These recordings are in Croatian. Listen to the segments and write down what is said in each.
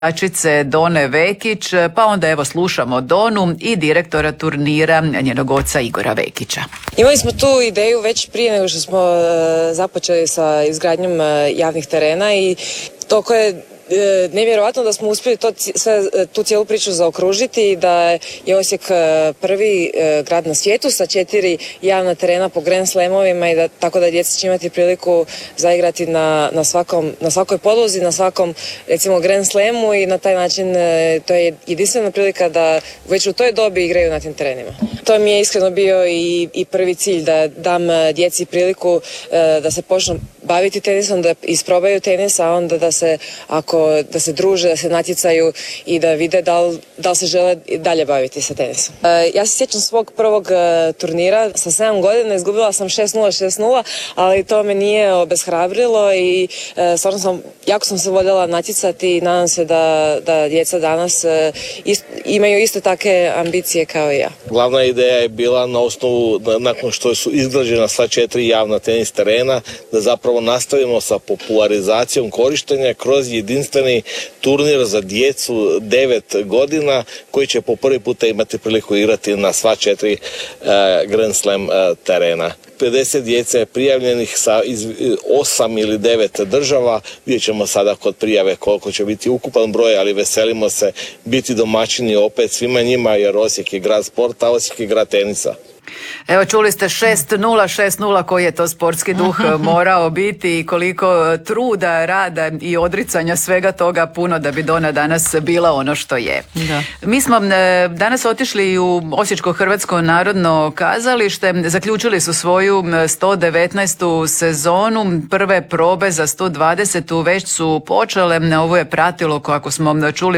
igračice Done Vekić, pa onda evo slušamo Donu i direktora turnira, njenog oca Igora Vekića. Imali smo tu ideju već prije nego što smo započeli sa izgradnjom javnih terena i toko je nevjerovatno da smo uspjeli tu cijelu priču zaokružiti i da je Osijek prvi grad na svijetu sa 4 javna terena po Grand Slamovima i tako da djeca će imati priliku zaigrati na svakoj podlozi, na svakom recimo Grand Slamu i na taj način to je jedinstvena prilika da već u toj dobi igraju na tim terenima. To mi je iskreno bio i prvi cilj, da dam djeci priliku da se počnu baviti tenisom, da isprobaju tenis, a onda da se druže, da se natjecaju i da vide da li se žele dalje baviti sa tenisom. Ja se sjećam svog prvog turnira, sa 7 godina izgubila sam 6-0, ali to me nije obeshrabrilo i stvarno jako sam se voljela natjecati i nadam se da djeca danas imaju isto takve ambicije kao i ja. Glavna ideja je bila na osnovu, nakon što su izgrađena sva 4 javna tenis terena, da zapravo nastavimo sa popularizacijom korištenja kroz jedinstveni turnir za djecu 9 godina koji će po prvi puta imati priliku igrati na sva 4 Grand Slam terena. 50 djece prijavljenih iz 8 ili 9 država. Vidjet ćemo sada kod prijave koliko će biti ukupan broj, ali veselimo se biti domaćini opet svima njima jer Osijek je grad sporta, a Osijek je grad tenisa. Evo, čuli ste 6-0, koji je to sportski duh morao biti i koliko truda, rada i odricanja svega toga puno da bi Dona danas bila ono što je. Da. Mi smo danas otišli u Osječko-Hrvatsko narodno kazalište, zaključili su svoju 119. sezonu, prve probe za 120. već su počele, ovo je pratilo, kako smo čuli,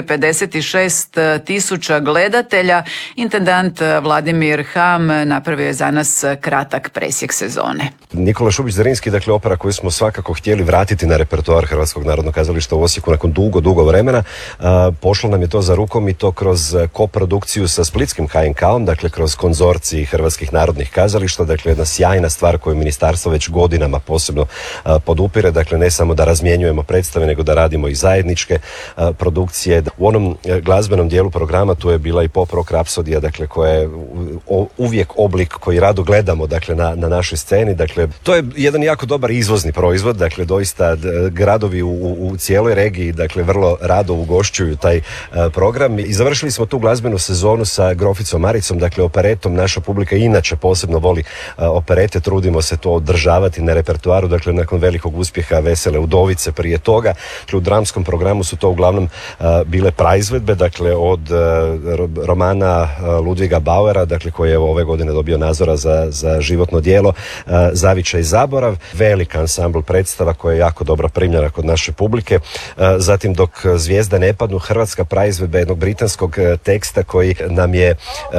56.000 gledatelja. Intendant Vladimir Ham napravio je za nas kratak presjek sezone. Nikola Šubić-Zrinski, dakle opera koju smo svakako htjeli vratiti na repertoar Hrvatskog narodnog kazališta u Osijeku nakon dugo vremena. Pošlo nam je to za rukom i to kroz koprodukciju sa splitskim HNK-om, dakle kroz konzorcij Hrvatskih narodnih kazališta, dakle jedna sjajna stvar koju ministarstvo već godinama posebno podupire, dakle ne samo da razmjenjujemo predstave, nego da radimo i zajedničke produkcije. U onom glazbenom dijelu programa tu je bila i pop rock rapsodija, dakle koja je uvijek oblik koji rado gledamo, dakle na našoj sceni. Dakle, to je jedan jako dobar izvozni proizvod, dakle doista gradovi u cijeloj regiji, dakle vrlo rado ugošćuju taj program i završili smo tu glazbenu sezonu sa Groficom Maricom, dakle operetom. Naša publika inače posebno voli operete, trudimo se to održavati na repertoaru, dakle nakon velikog uspjeha Vesele udovice prije toga. Dakle, u dramskom programu su to uglavnom bile praizvedbe, dakle od romana Ludviga Bauera, dakle koji je ove godine dobio Nazora za životno djelo, Zavičaj i zaborav, velik ansambl predstava koja je jako dobro primljena kod naše publike. Zatim Dok zvijezda ne padnu, hrvatska praizvedba jednog britanskog teksta koji nam je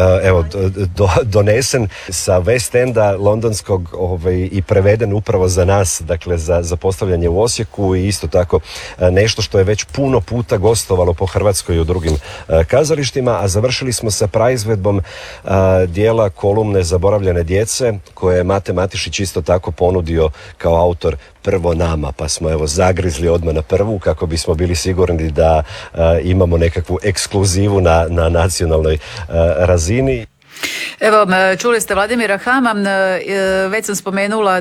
donesen sa West Enda londonskog i preveden upravo za nas, dakle za postavljanje u Osijeku i isto tako nešto što je već puno puta gostovalo po Hrvatskoj i u drugim kazalištima, a završili smo sa praizvedbom dijela kolumne Zaboravljene djece koje je Mate Matišić isto tako ponudio kao autor prvo nama, pa smo evo zagrizli odmah na prvu kako bismo bili sigurni da imamo nekakvu ekskluzivu na nacionalnoj razini. Evo, čuli ste Vladimira Hama, već sam spomenula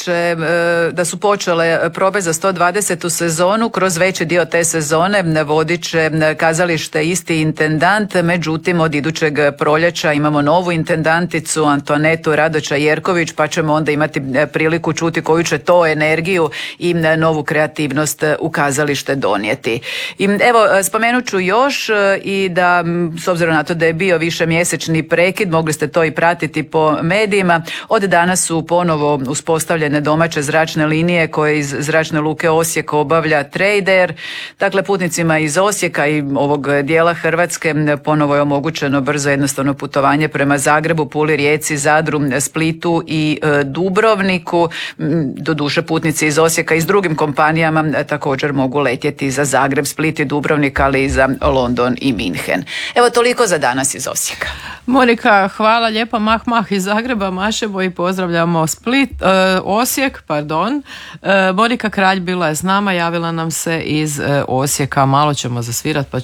da su počele probe za 120. sezonu. Kroz veći dio te sezone vodit će kazalište isti intendant, međutim od idućeg proljeća imamo novu intendanticu Antoanetu Radoča-Jerković, pa ćemo onda imati priliku čuti koju će to energiju i novu kreativnost u kazalište donijeti. I evo, spomenut ću još i da, s obzirom na to da je bio višemjesečni prekid, mogli ste to i pratiti po medijima. Od danas su ponovo uspostavljene domaće zračne linije koje iz zračne luke Osijek obavlja Trader. Dakle, putnicima iz Osijeka i ovog dijela Hrvatske ponovo je omogućeno brzo jednostavno putovanje prema Zagrebu, Puli, Rijeci, Zadru, Splitu i Dubrovniku. Doduše, putnici iz Osijeka i s drugim kompanijama također mogu letjeti za Zagreb, Split i Dubrovnik, ali i za London i Minhen. Evo, toliko za danas iz Osijeka. Monika, hvala hvala lijepa, mah iz Zagreba, mašemo i pozdravljamo Osijek, pardon. Monika Kralj bila je s nama, javila nam se iz Osijeka, malo ćemo zasvirati pa